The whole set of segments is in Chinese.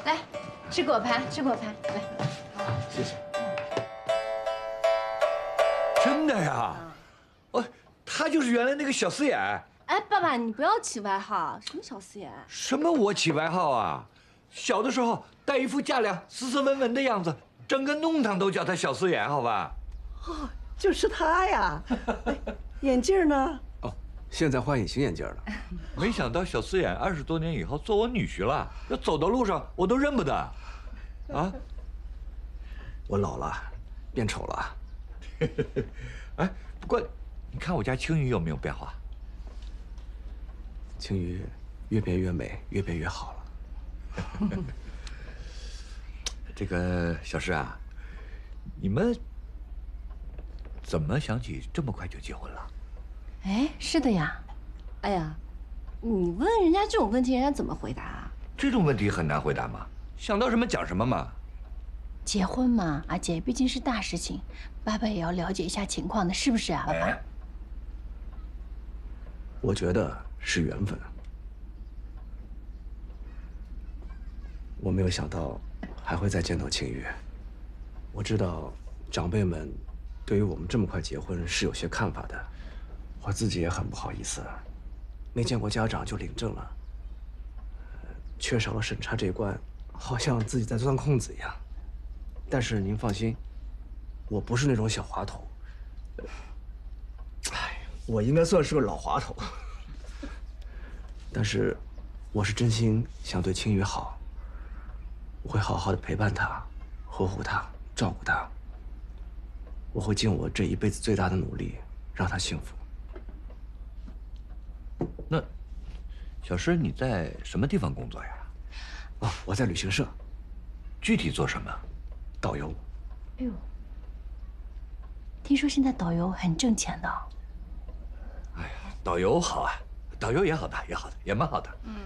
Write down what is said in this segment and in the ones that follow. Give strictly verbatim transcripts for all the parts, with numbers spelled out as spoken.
来，吃果盘，吃果盘，来。 谢谢。 真的呀？哦，他就是原来那个小四眼。 哎，爸爸，你不要起外号，什么小四眼？ 什么我起外号啊？小的时候带一副架梁，斯斯文文的样子，整个弄堂都叫他小四眼，好吧？ 哦，就是他呀。哎，眼镜呢？ 哦，现在换隐形眼镜了。 没想到小四眼二十多年以后做我女婿了，要走到路上我都认不得。啊？ 我老了，变丑了。 哎，不过你看我家青鱼有没有变化？ 青鱼越变越美，越变越好了。 这个小诗啊，你们怎么想起这么快就结婚了？ 哎，是的呀。 哎呀，你问人家这种问题，人家怎么回答啊？ 这种问题很难回答吗？想到什么讲什么嘛。 结婚嘛，阿姐毕竟是大事情，爸爸也要了解一下情况的，是不是啊，爸爸？ 哎， 我觉得是缘分。我没有想到还会再见到青玉。我知道长辈们对于我们这么快结婚是有些看法的，我自己也很不好意思，没见过家长就领证了，缺少了审查这一关，好像自己在钻空子一样。但是您放心，我不是那种小滑头。哎，我应该算是个老滑头。但是，我是真心想对青雨好。我会好好的陪伴她，呵护她，照顾她。我会尽我这一辈子最大的努力，让她幸福。 那，小诗你在什么地方工作呀？ 哦，我在旅行社。 具体做什么？ 导游。 哎呦，听说现在导游很挣钱的。 哎呀，导游好啊，导游也好的，也好的，也蛮好的。嗯。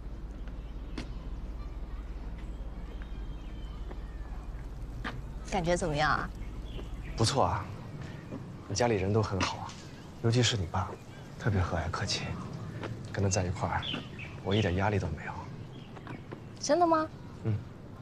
感觉怎么样啊？ 不错啊，你家里人都很好啊，尤其是你爸，特别和蔼可亲，跟他在一块儿，我一点压力都没有。 真的吗？ 嗯。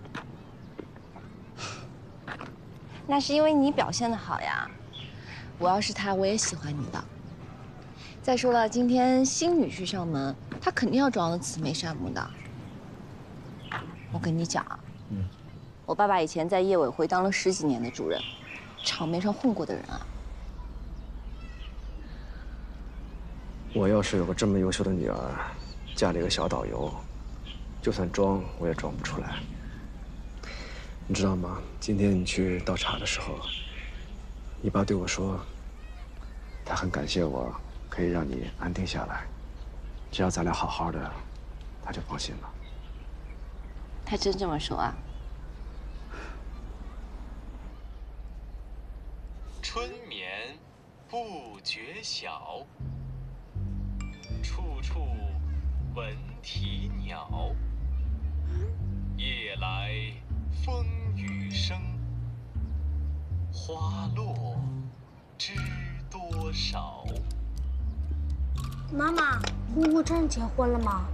那是因为你表现得好呀。我要是他，我也喜欢你的。再说了，今天新女婿上门，他肯定要装得慈眉善目的。我跟你讲啊，嗯，我爸爸以前在业委会当了十几年的主任，场面上混过的人啊。 我要是有个这么优秀的女儿，嫁了一个小导游，就算装我也装不出来。你知道吗？今天你去倒茶的时候，你爸对我说，他很感谢我，可以让你安定下来，只要咱俩好好的，他就放心了。 他真这么说啊？ 春眠不觉晓，处处闻啼鸟。夜来风雨声，花落知多少。 妈妈，姑姑真结婚了吗？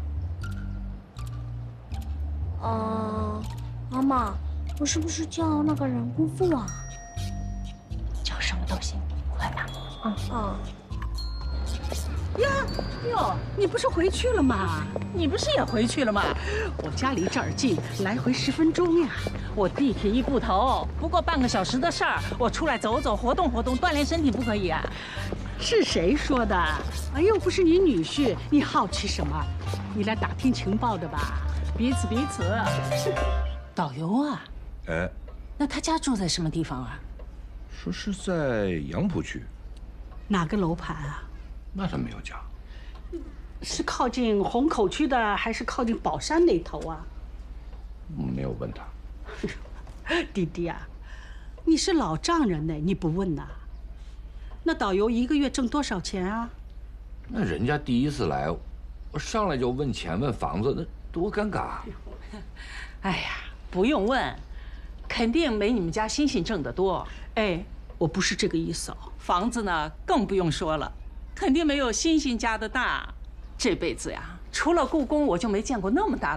呃，妈妈，我是不是叫那个人姑父啊？ 叫什么都行，快吧。 嗯嗯。 呀哟，你不是回去了吗？你不是也回去了吗？我家离这儿近，来回十分钟呀。我地铁一步头，不过半个小时的事儿。我出来走走，活动活动，锻炼身体不可以啊？是谁说的？哎，又不是你女婿，你好奇什么？你来打听情报的吧？彼此彼此。 导游啊？ 哎， 那他家住在什么地方啊？ 说是在杨浦区。 哪个楼盘啊？ 那他没有讲。 是靠近虹口区的，还是靠近宝山那头啊？ 没有问他。 弟弟啊，你是老丈人呢，你不问呐？那导游一个月挣多少钱啊？ 那人家第一次来，我上来就问钱问房子，那多尴尬啊！ 哎呀，不用问，肯定没你们家星星挣得多。 哎，我不是这个意思哦。 房子呢，更不用说了，肯定没有星星家的大。这辈子呀，除了故宫，我就没见过那么大